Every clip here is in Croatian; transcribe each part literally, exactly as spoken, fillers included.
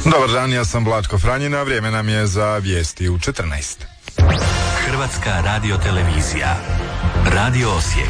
Dobar dan, ja sam Vlatko Franjina, vrijeme nam je za vijesti u četrnaest. Hrvatska radiotelevizija. Radio Osijek.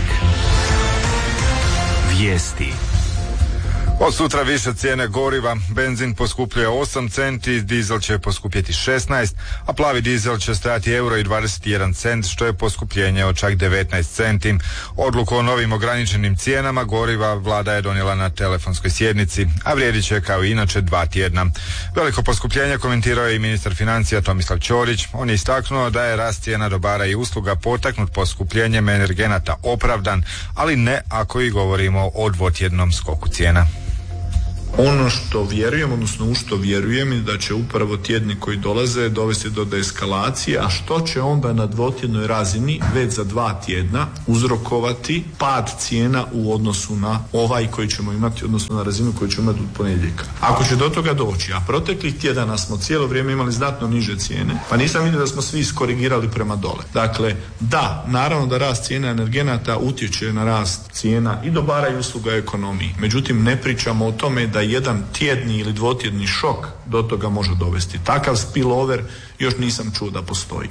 Vijesti. Od sutra više cijene goriva, benzin poskupljuje osam centi, dizel će poskupjeti šesnaest, a plavi dizel će stajati euro i dvadeset jedan cent, što je poskupljenje od čak devetnaest centi. Odluku o novim ograničenim cijenama goriva vlada je donijela na telefonskoj sjednici, a vrijedit će kao i inače dva tjedna. Veliko poskupljenje komentirao je i ministar financija Tomislav Ćorić. On je istaknuo da je rast cijena dobara i usluga potaknut poskupljenjem energenata opravdan, ali ne ako i govorimo o dvotjednom skoku cijena. Ono što vjerujem, odnosno u što vjerujem je da će upravo tjedni koji dolaze dovesti do deeskalacije, a što će onda na dvotjednoj razini već za dva tjedna uzrokovati pad cijena u odnosu na ovaj koji ćemo imati, odnosno na razinu koju ćemo imati od ponedjeljka. Ako će do toga doći, a proteklih tjedana smo cijelo vrijeme imali znatno niže cijene, pa nisam vidio da smo svi iskorigirali prema dole. Dakle, da, naravno da rast cijena energenata utječe na rast cijena i dobara i usluga u ekonomiji. Međutim, ne pričamo o tome da jedan tjedni ili dvotjedni šok do toga može dovesti. Takav spillover još nisam čuo da postoji.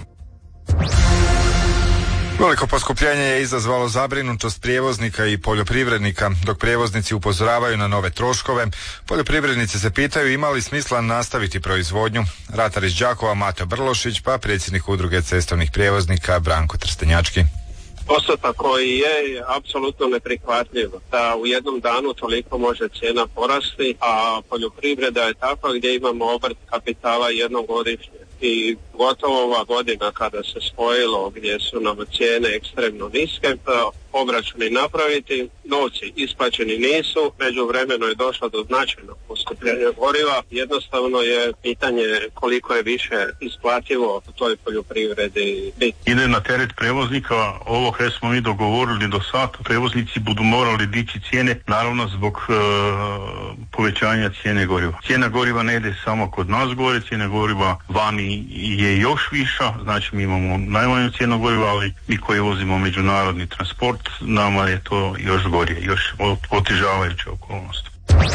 Veliko poskupljenje je izazvalo zabrinutost prijevoznika i poljoprivrednika. Dok prijevoznici upozoravaju na nove troškove, poljoprivrednici se pitaju ima li smisla nastaviti proizvodnju. Ratar iz Đakova Mato Brlošić, pa predsjednik udruge cestovnih prijevoznika Branko Trstenjački. Postotak koji je apsolutno neprihvatljiv, da u jednom danu toliko može cijena porasti, a poljoprivreda je takva gdje imamo obrt kapitala jednogodišnje. I gotovo ova godina kada se spojilo gdje su nam cijene ekstremno niske, obračuni napraviti, novci isplaćeni nisu, međuvremeno je došlo do značajnog poskupljenja goriva. Jednostavno je pitanje koliko je više isplativo u toj poljoprivredi biti. Ide na teret prevoznika, ovo koje smo mi dogovorili do sada, prevoznici budu morali dići cijene, naravno zbog e, povećanja cijene goriva. Cijena goriva ne ide samo kod nas gore, cijena goriva vani je još viša, znači mi imamo najmanju cijenu goriva, ali mi koji vozimo međunarodni transport, nama je to još gorije, još otežavajuća okolnost.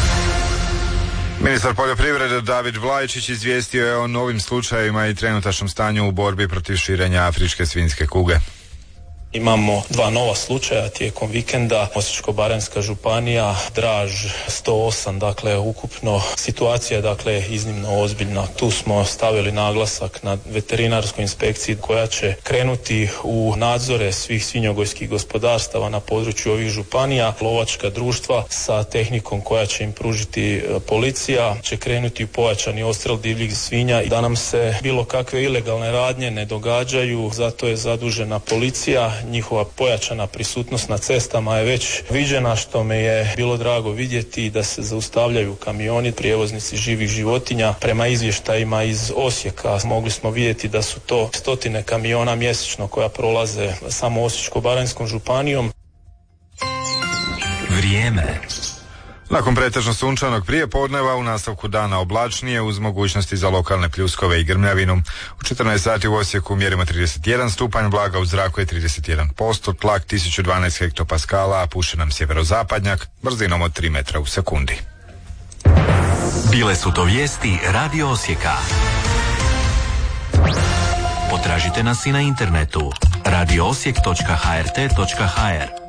Ministar poljoprivrede David Vlajčić izvijestio je o novim slučajevima i trenutačnom stanju u borbi protiv širenja afričke svinjske kuge. Imamo dva nova slučaja tijekom vikenda, Osječko-baranjska županija, Draž sto osam, dakle ukupno situacija je dakle iznimno ozbiljna. Tu smo stavili naglasak na veterinarskoj inspekciji koja će krenuti u nadzore svih svinjogojskih gospodarstava na području ovih županija. Lovačka društva sa tehnikom koja će im pružiti policija će krenuti u pojačani odstrel divljih svinja da nam se bilo kakve ilegalne radnje ne događaju, zato je zadužena policija. Njihova pojačana prisutnost na cestama je već viđena, što me je bilo drago vidjeti, da se zaustavljaju kamioni, prijevoznici živih životinja. Prema izvještajima iz Osijeka mogli smo vidjeti da su to stotine kamiona mjesečno koja prolaze samo Osječko-baranjskom županijom. Vrijeme. Nakon pretežno sunčanog prijepodneva u nastavku dana oblačnije uz mogućnosti za lokalne pljuskove i grmljavinu. U četrnaest sati u Osijeku mjerimo trideset jedan stupanj, vlaga u zraku je trideset jedan posto, tlak tisuću dvanaest hektopaskala, a puše nam sjeverozapadnjak brzinom od tri metra u sekundi. Bile su to vijesti Radio Osijeka. Potražite nas i na internetu radio osijek točka h r t točka h r.